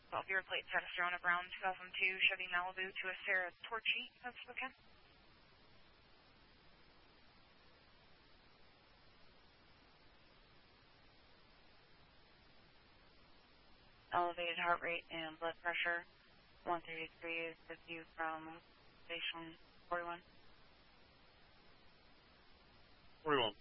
12-year plate status Jonah Brown, 2002 Chevy Malibu to a Sarah Torchy of Spokane. Elevated heart rate and blood pressure. 133 is the view from station 41. 41.